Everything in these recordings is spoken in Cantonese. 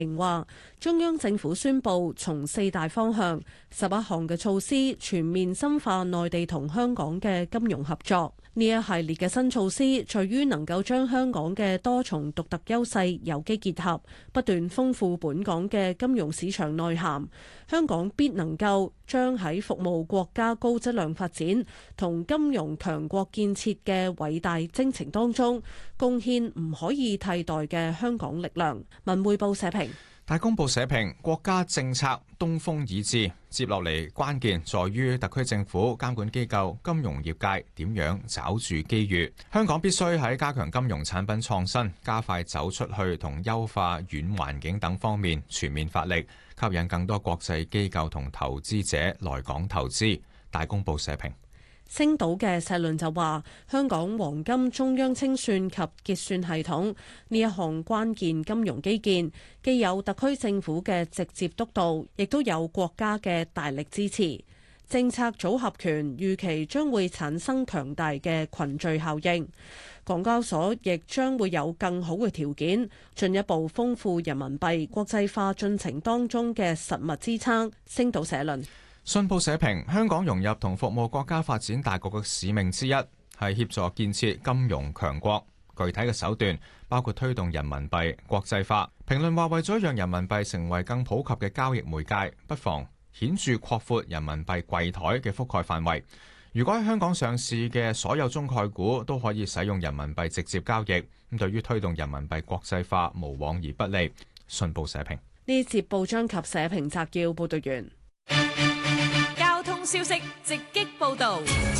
話中央政府宣布從4大方向、11項嘅措施全面深化內地同香港嘅金融合作。呢一系列嘅新措施，在於能夠將香港嘅多重獨特優勢有機結合，不斷豐富本港嘅金融市場內涵。香港必能夠將喺服務國家高質量發展同金融強國建設嘅偉大征程當中，貢獻唔可以替代嘅香港力量。文匯報社評。 大公報社評，國家政策東風已至，接落嚟關鍵在於特區政府、監管機構、金融業界點樣抓住機遇。香港必須喺加強金融產品創新、加快走出去同優化軟環境等方面全面發力，吸引更多國際機構同投資者來港投資。大公報社評。 星島嘅社論就話，香港黃金中央清算及結算系統呢一項關鍵金融基建，既有特區政府嘅直接督導，亦都有國家嘅大力支持。政策組合拳預期將會產生強大嘅群聚效應，港交所亦將會有更好嘅條件，進一步豐富人民幣國際化進程當中嘅實物支撐。星島社論。 信報社評，香港融入同服務國家發展大局嘅使命之一，係協助建設金融強國。具體嘅手段包括推動人民幣國際化。評論話，為咗讓人民幣成為更普及嘅交易媒介，不妨顯著擴闊人民幣櫃台嘅覆蓋範圍。如果喺香港上市嘅所有中概股都可以使用人民幣直接交易，咁對於推動人民幣國際化無往而不利。信報社評。 呢節報章及社評摘要報道完。 交通消息直擊報道，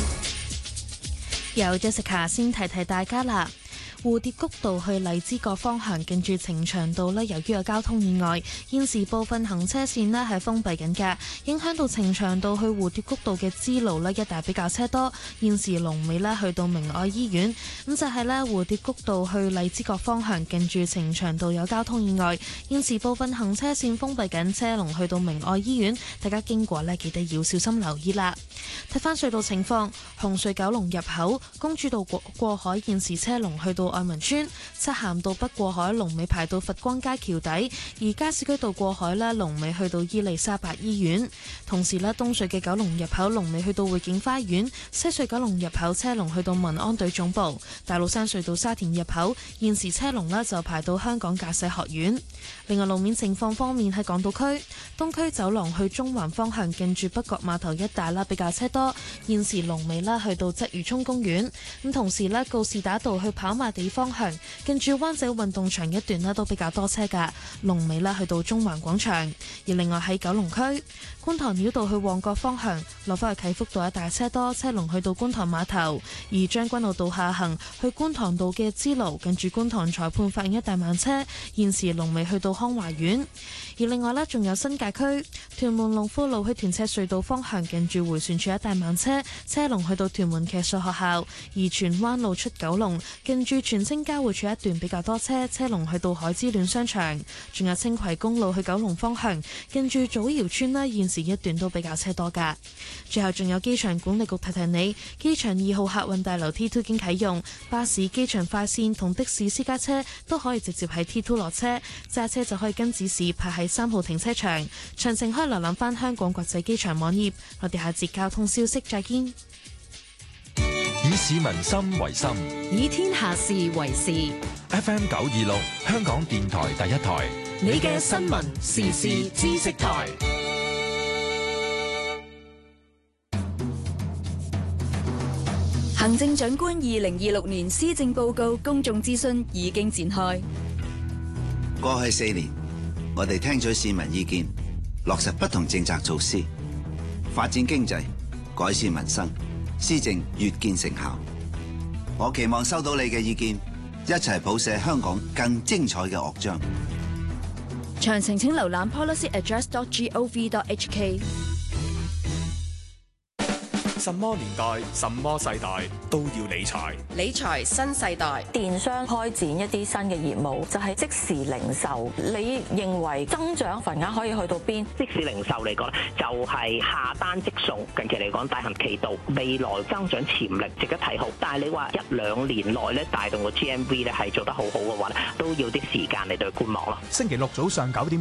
有 Jessica 先提提大家啦。蝴蝶谷道去荔枝角方向近住呈祥道呢，由於有交通意外，現時部分行車線呢係封閉緊嘅，影響到呈祥道去蝴蝶谷道嘅支路呢一帶比較車多。現時龍尾呢去到明愛醫院，咁就係呢蝴蝶谷道去荔枝角方向近住呈祥道有交通意外，現時部分行車線封閉緊，車龍去到明愛醫院，大家經過呢記得要小心留意啦。睇翻隧道情況，紅隧九龍入口公主道過海現時車龍去到愛民村，漆咸道北過海龍尾排到佛光街橋底，而加士居道過海呢龍尾去到伊利沙伯醫院。同時呢，東隧嘅九龍入口龍尾去到匯景花園，西隧九龍入口車龍去到民安隊總部，大老山隧道沙田入口現時車龍呢就排到香港駕駛學院。另外路面情況方面，喺港島區東區走廊去中環方向近住北角碼頭一帶啦比較車多，現時龍尾啦去到鰂魚涌公園。咁同時呢，告士打道去跑馬地方向近住灣仔運動場一段呢都比較多車噶，龍尾啦去到中環廣場。而另外喺九龍區觀塘繞道去旺角方向落返去啟福道一帶車多，車龍去到觀塘碼頭。而將軍澳道下行去觀塘道嘅支路近住觀塘裁判法院一帶慢車，現時龍尾去到康華苑。而另外呢，仲有新界區屯門龍富路去屯赤隧道方向近住迴旋處一帶慢車，車龍去到屯門騎術學校。而荃灣路出九龍近住荃青交匯處一段比較多車，車龍去到海之戀商場。仲有青葵公路去九龍方向近住祖堯村呢，現時一段都比較車多噶。最後仲有機場管理局提提你，機場2號客運大樓 T2 已經啟用，巴士、機場快線同的士私家車都可以直接喺 T2 落車，揸車就可以跟指示排喺3號停車場。詳情可以瀏覽翻香港國際機場網頁。我哋下節交通消息再見。 以市民心為心， 以天下事為事。 FM 926香港電台第一台， 你嘅新聞時事知識台。行政長官2026年施政報告公眾諮詢已經展開。 過去4年，我哋聽取市民意見，落實不同政策措施，發展經濟，改善民生，施政越見成效。我期望收到你嘅意見，一齊譜寫香港更精彩嘅樂章。 詳情請瀏覽 policyaddress.gov.hk。 什麼年代、什麼世代都要理財。 理財新世代， 電商開展一啲新嘅業務，就係即時零售。你認為增長份額可以去到邊？ 即時零售嚟講咧，就係下單即送。近期嚟講大行其道，未來增長潛力值得睇好。但係你話1-2年內咧帶動個 GMV 咧係做得好好嘅話咧，都要啲時間嚟對觀望咯。 星期六早上9點